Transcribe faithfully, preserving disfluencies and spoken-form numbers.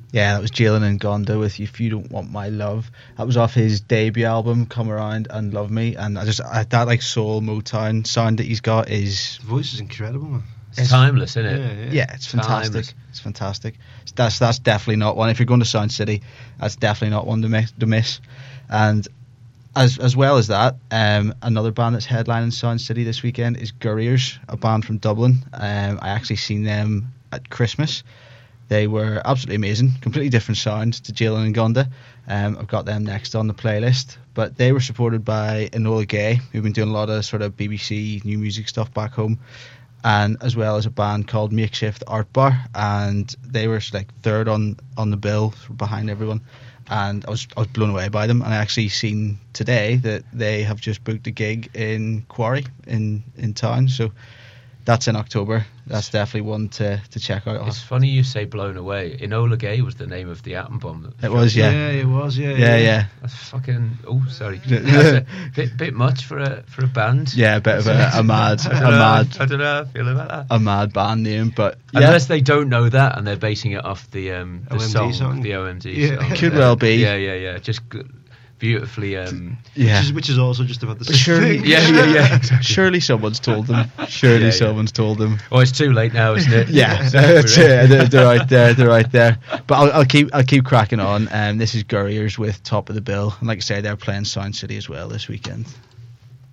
Yeah, that was Jalen and Gonda with If You Don't Want My Love. That was off his debut album, Come Around and Love Me. And I just, I, that like soul Motown sound that he's got is... The voice is incredible, man. It's, it's timeless, isn't it? Yeah, yeah. yeah it's fantastic. Timeless. It's fantastic. That's that's definitely not one. If you're going to Sound City, that's definitely not one to miss. To miss. And as as well as that, um, another band that's headlining Sound City this weekend is Gurriers, a band from Dublin. Um, I actually seen them at Christmas. They were absolutely amazing. Completely different sound to Jalen and Gonda. Um, I've got them next on the playlist. But they were supported by Enola Gay, who've been doing a lot of sort of B B C new music stuff back home, and as well as a band called Makeshift Art Bar, and they were like third on, on the bill behind everyone, and I was I was blown away by them. And I actually seen today that they have just booked a gig in Quarry in, in town, so that's in October. That's definitely one to, to check out. It's funny you say blown away. Enola Gay was the name of the atom bomb. It was, yeah. Yeah, it was, yeah. Yeah, Yeah, yeah. That's fucking... Oh, sorry. That's a bit, bit much for a for a band. Yeah, a bit of a, a mad, I a don't know, mad, I don't know how I feel about that. a mad band name, but yeah, Unless they don't know that and they're basing it off the um the O M D song, song. the O M D Yeah. song. Could well be. Yeah, yeah, yeah. Just g- beautifully. Um, yeah. Which is, which is also just about the But same surely, thing. Yeah, yeah, yeah. Exactly. surely someone's told them. Surely Yeah, yeah. someone's told them. oh, it's too late now, isn't it? Yeah, Exactly, that's right. it. They're, they're right there. They're right there. But I'll, I'll keep I'll keep cracking on. Um, this is Gurriers with Top of the Bill, and like I say, they're playing Sound City as well this weekend.